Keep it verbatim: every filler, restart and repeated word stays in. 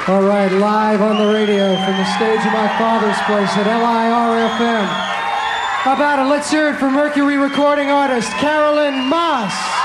All right, live on the radio from the stage of my father's place at L I R F M. How about it? Let's hear it for Mercury recording artist Carolyn Moss.